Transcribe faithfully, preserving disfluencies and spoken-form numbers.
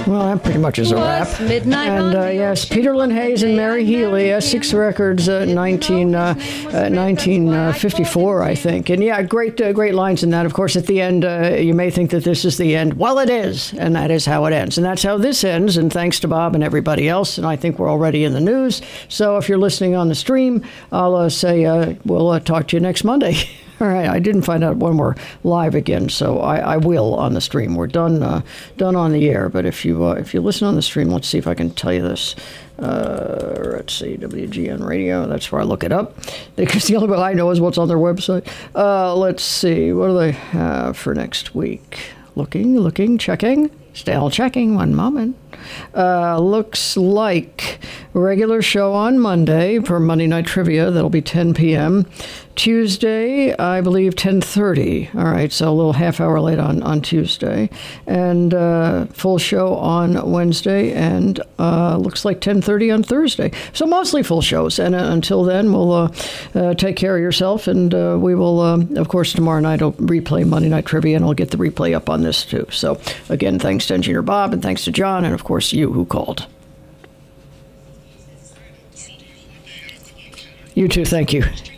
Well, that pretty much is a wrap. Midnight and uh, yes, Peter Lynn Hayes and Mary Healy, Essex Records, uh, nineteen, uh, uh, nineteen fifty-four, I think. And yeah, great, uh, great lines in that. Of course, at the end, uh, you may think that this is the end. Well, it is, and that is how it ends. And that's how this ends. And thanks to Bob and everybody else. And I think we're already in the news. So if you're listening on the stream, I'll uh, say uh, we'll uh, talk to you next Monday. All right, I didn't find out when we're live again, so I, I will on the stream. We're done uh, done on the air, but if you uh, if you listen on the stream, let's see if I can tell you this. Uh, let's see, W G N Radio, that's where I look it up, because the only way I know is what's on their website. Uh, let's see, what do they have for next week? Looking, looking, checking, still checking, one moment. Uh, looks like regular show on Monday for Monday Night Trivia. That'll be ten p.m. Tuesday, I believe, ten thirty. All right, so a little half hour late on, on Tuesday. And uh, full show on Wednesday, and uh, looks like ten thirty on Thursday. So mostly full shows. And uh, until then, we'll uh, uh, take care of yourself, and uh, we will, um, of course, tomorrow night I'll replay Monday Night Trivia, and I'll get the replay up on this, too. So, again, thanks to Engineer Bob, and thanks to John, and, of course, you who called. You too, thank you.